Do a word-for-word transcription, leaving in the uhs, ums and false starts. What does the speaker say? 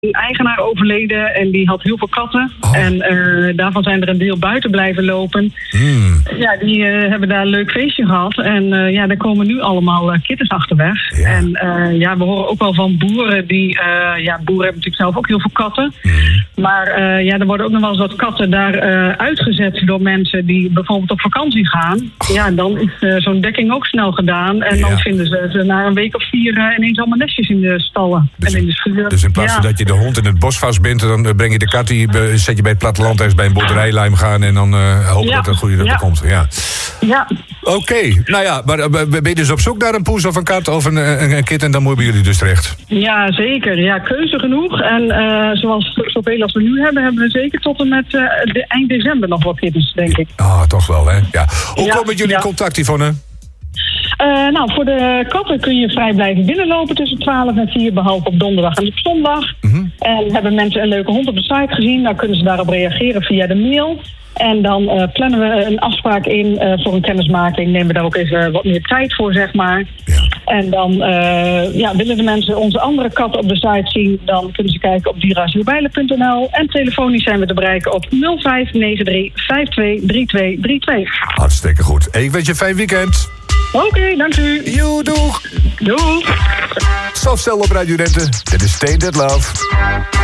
een eigenaar overleden en die had heel veel katten. Oh. En uh, daarvan zijn er een deel buiten blijven lopen. Mm. Ja, die uh, hebben daar een leuk feestje gehad. En uh, ja, daar komen nu allemaal uh, kittens achterweg. Ja. En uh, ja, we horen ook wel van boeren die... Uh, ja, boeren hebben natuurlijk zelf ook heel veel katten. Mm. Maar uh, ja, er worden ook nog wel eens wat katten daar uh, uitgezet door mensen die bijvoorbeeld op vakantie gaan. Oh. Ja, dan is uh, zo'n dekking ook snel gedaan. En Ja. dan vinden ze ze na een week of vier uh, ineens allemaal nestjes in de stallen. Dus en in de schuur. Dus in plaats ja. van dat je de hond in het bos vastbindt, dan breng je de kat, die be- zet je bij het platteland ergens bij een boerderijlijm gaan en dan uh, hoop je Ja. dat er een goede Ja. er komt. Ja. Ja. Oké, okay. Nou ja, maar uh, ben je dus op zoek naar een poes of een kat of een, een, een kitten, dan moeten jullie dus terecht. Ja, zeker. Ja, keuze genoeg. En uh, zoals zoveel als we nu hebben, hebben we zeker tot en met uh, de eind december nog wat kittens, denk ik. Ah, oh, toch wel, hè? Ja. Hoe Ja, komen jullie ja. in contact, Yvonne? Uh, nou, voor de katten kun je vrij blijven binnenlopen tussen twaalf en vier, behalve op donderdag en op zondag. Mm-hmm. En hebben mensen een leuke hond op de site gezien, dan kunnen ze daarop reageren via de mail. En dan uh, plannen we een afspraak in uh, voor een kennismaking. Nemen we daar ook even wat meer tijd voor, zeg maar. Ja. En dan uh, ja, willen de mensen onze andere katten op de site zien. Dan kunnen ze kijken op dierasielbijlen punt n l. En telefonisch zijn we te bereiken op nul vijf negen drie vijf twee drie twee drie twee. Hartstikke goed. Hey, ik wens je een fijn weekend. Oké, okay, dank u. Joe, doeg. Doeg. Softcell op Radio Rente. Dit is Stay That Love.